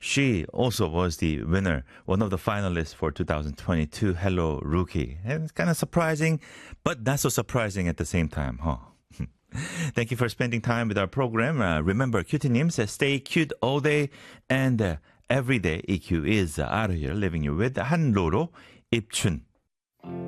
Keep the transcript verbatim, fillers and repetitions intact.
She also was the winner, one of the finalists for two thousand twenty-two Hello Rookie. And it's kind of surprising, but not so surprising at the same time, huh? Thank you for spending time with our program. Uh, remember, cutie-님 says stay cute all day and uh, every day. E Q is uh, out of here, leaving you with 한로로 입춘.